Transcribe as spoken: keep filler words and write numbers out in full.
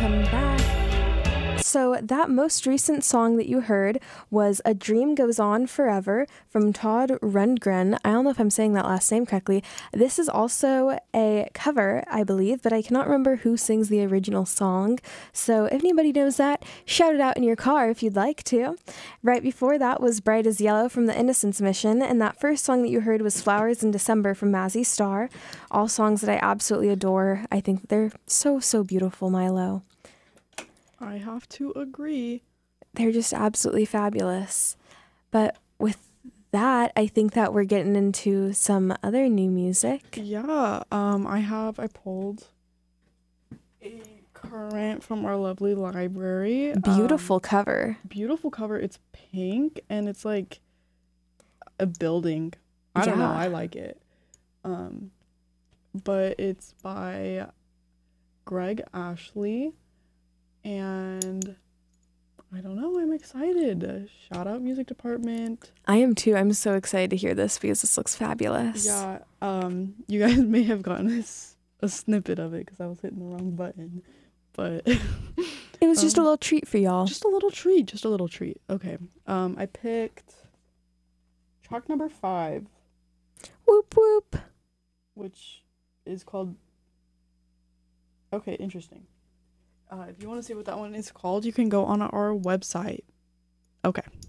welcome back. So that most recent song that you heard was A Dream Goes On Forever from Todd Rundgren. I don't know if I'm saying that last name correctly. This is also a cover, I believe, but I cannot remember who sings the original song. So if anybody knows that, shout it out in your car if you'd like to. Right before that was Bright as Yellow from the Innocence Mission, and that first song that you heard was Flowers in December from Mazzy Star. All songs that I absolutely adore. I think they're so, so beautiful, Milo. I have to agree. They're just absolutely fabulous. But with that, I think that we're getting into some other new music. Yeah, um, I have, I pulled a current from our lovely library. Beautiful um, cover. Beautiful cover. It's pink and it's like a building. I don't know. Yeah. I like it. Um, but it's by Greg Ashley. And I don't know, I'm excited. Shout out music department. I am too. I'm so excited to hear this because this looks fabulous. Yeah, um, you guys may have gotten this, a snippet of it because I was hitting the wrong button. But it was just um, a little treat for y'all. Just a little treat, just a little treat. Okay. Um, I picked track number five. Whoop whoop. Which is called. Okay, interesting. Uh, if you want to see what that one is called, you can go on our website. Okay,